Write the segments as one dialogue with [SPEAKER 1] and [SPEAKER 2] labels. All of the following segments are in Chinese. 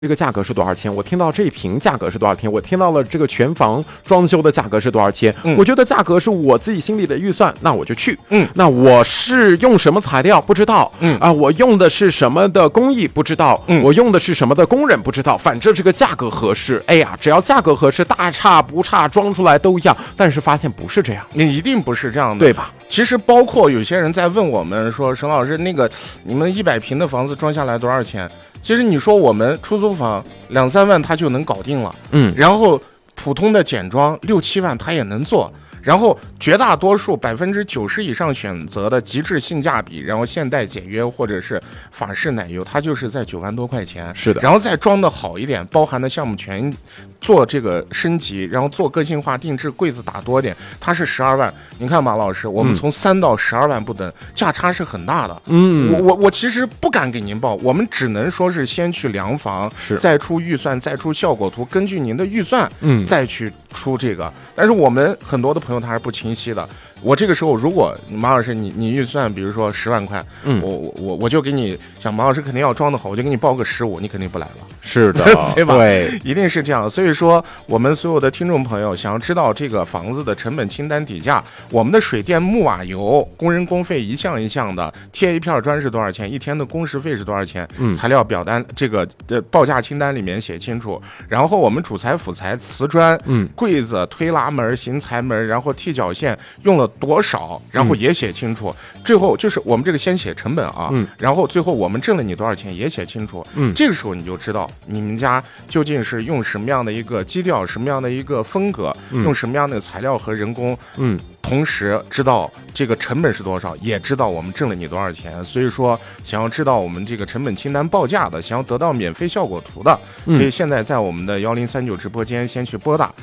[SPEAKER 1] 这个价格是多少钱？我听到这一平价格是多少钱？我听到了这个全房装修的价格是多少钱？我觉得价格是我自己心里的预算，那我就去。那我是用什么材料不知道。我用的是什么的工艺不知道。我用的是什么的工人不知道。反正这个价格合适，哎呀，只要价格合适，大差不差，装出来都一样。但是发现不是这样，
[SPEAKER 2] 你一定不是这样的，
[SPEAKER 1] 对吧？
[SPEAKER 2] 其实包括有些人在问我们说，沈老师，那个你们100平的房子装下来多少钱？其实你说我们出租房2、3万它就能搞定了，然后普通的简装6、7万它也能做，然后绝大多数90%以上选择的极致性价比，然后现代简约或者是法式奶油，它就是在9万多块钱，
[SPEAKER 1] 是的，
[SPEAKER 2] 然后再装的好一点，包含的项目全做这个升级，然后做个性化定制，柜子打多点，它是12万。你看马老师，我们从3到12万不等，价差是很大的。我其实不敢给您报，我们只能说是先去量房，再出预算，再出效果图，根据您的预算，再去出这个。但是我们很多的朋友他是不清晰的。我这个时候，如果马老师你预算比如说10万块，我就给你想马老师肯定要装的好，我就给你报个15，你肯定不来了。
[SPEAKER 1] 是的，
[SPEAKER 2] 对吧？
[SPEAKER 1] 对，
[SPEAKER 2] 一定是这样。所以说，我们所有的听众朋友想要知道这个房子的成本清单底价，我们的水电木瓦油、工人工费一项一项的，贴一片砖是多少钱，一天的工时费是多少钱，材料表单这个报价清单里面写清楚。然后我们主材、辅材、瓷砖、柜子、推拉门、行材门，然后踢脚线用了多少，然后也写清楚。最后就是我们这个先写成本啊，然后最后我们挣了你多少钱也写清楚。这个时候你就知道你们家究竟是用什么样的一个基调，什么样的一个风格，用什么样的材料和人工，同时知道这个成本是多少，也知道我们挣了你多少钱。所以说想要知道我们这个成本清单报价的，想要得到免费效果图的，可以现在在我们的1039直播间先去拨打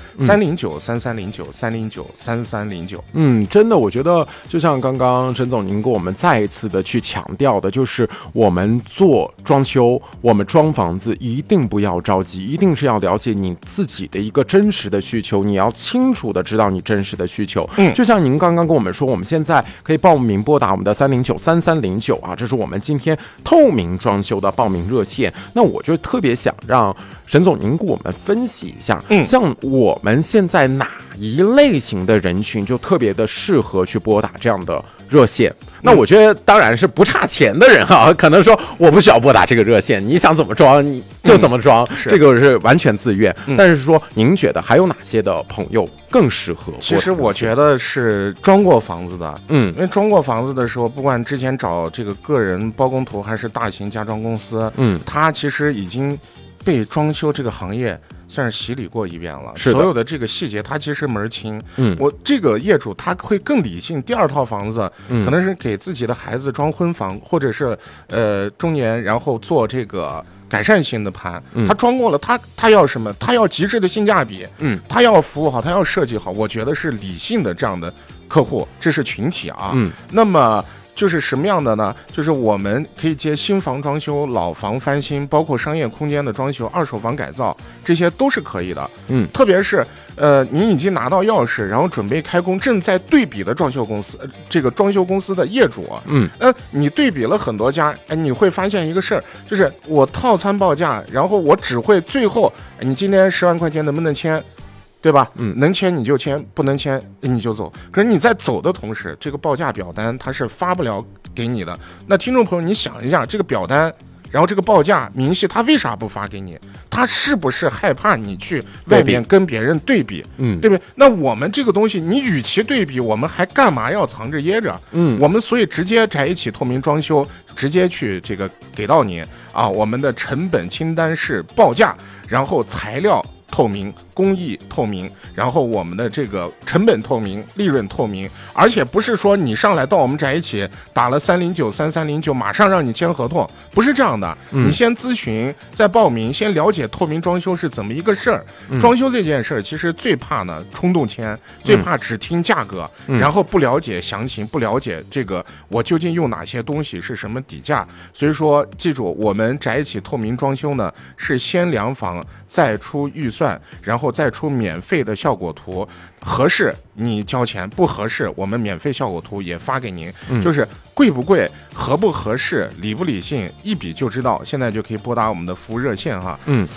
[SPEAKER 2] 309-3309-309-3309。
[SPEAKER 1] 真的，我觉得就像刚刚沈总您给我们再一次的去强调的，就是我们做装修，我们装房子一定不要着急，一定是要了解你自己的一个真实的需求，你要清楚的知道你真实的需求。就像您刚刚跟我们说，我们现在可以报名拨打我们的309-3309啊，这是我们今天透明装修的报名热线。那我就特别想让沈总您给我们分析一下，像我们现在哪一类型的人群就特别的适合去拨打这样的热线？那我觉得当然是不差钱的人啊，可能说我不需要拨打这个热线，你想怎么装你就怎么装，这个是完全自愿。但是说您觉得还有哪些的朋友更适合？
[SPEAKER 2] 其实我觉得是装过房子的，因为装过房子的时候，不管之前找这个个人包工头还是大型家装公司，他其实已经被装修这个行业算是洗礼过一遍了，所有的这个细节他其实门儿清。我这个业主他会更理性，第二套房子可能是给自己的孩子装婚房，或者是中年然后做这个改善性的盘，他装过了，他要什么？他要极致的性价比，他要服务好，他要设计好。我觉得是理性的这样的客户，这是群体啊。那么就是什么样的呢？就是我们可以接新房装修、老房翻新，包括商业空间的装修、二手房改造，这些都是可以的。特别是您已经拿到钥匙，然后准备开工，正在对比的装修公司，这个装修公司的业主，你对比了很多家，你会发现一个事儿，就是我套餐报价，然后我只会最后，你今天10万块钱能不能签？对吧？能签你就签，不能签你就走。可是你在走的同时，这个报价表单它是发不了给你的。那听众朋友，你想一下，这个表单，然后这个报价明细，他为啥不发给你？他是不是害怕你去外面跟别人对比？对不对？那我们这个东西，你与其对比，我们还干嘛要藏着掖着？我们所以直接在一起透明装修，直接去这个给到你啊，我们的成本清单是报价，然后材料透明，工艺透明，然后我们的这个成本透明，利润透明，而且不是说你上来到我们在一起打了309-3309，马上让你签合同，不是这样的。你先咨询，再报名，先了解透明装修是怎么一个事儿。装修这件事儿，其实最怕呢冲动签，最怕只听价格，然后不了解详情，不了解这个我究竟用哪些东西是什么底价。所以说，记住，我们在一起透明装修呢，是先量房，再出预算。 算，然后再出免费的效果图，合适你交钱，不合适我们免费效果图也发给您，就是贵不贵，合不合适，理不理性，一比就知道。现在就可以拨打我们的服务热线哈